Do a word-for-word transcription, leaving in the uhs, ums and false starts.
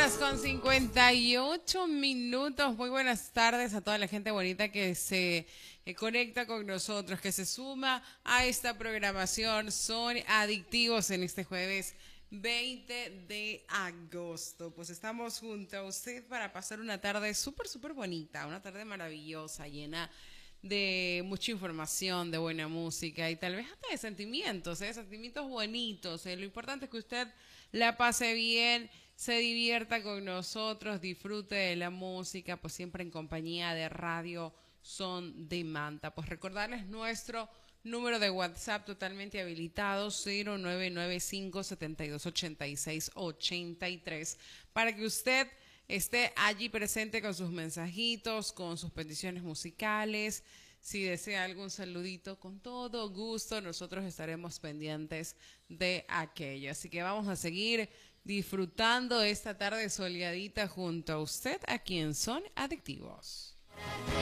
horas con cincuenta y ocho minutos. Muy buenas tardes a toda la gente bonita que se eh, conecta con nosotros, que se suma a esta programación. Son adictivos en este jueves veinte de agosto. Pues estamos junto a usted para pasar una tarde súper, súper bonita, una tarde maravillosa, llena de mucha información, de buena música y tal vez hasta de sentimientos, ¿eh? Sentimientos bonitos. ¿Eh? Lo importante es que usted la pase bien, se divierta con nosotros, disfrute de la música, pues siempre en compañía de Radio Son de Manta. Pues recordarles nuestro número de WhatsApp totalmente habilitado, cero nueve nueve cinco, siete dos ocho seis, ocho tres, para que usted esté allí presente con sus mensajitos, con sus peticiones musicales. Si desea algún saludito, con todo gusto, nosotros estaremos pendientes de aquello. Así que vamos a seguir disfrutando esta tarde soleadita junto a usted, aquí en Son Adictivos.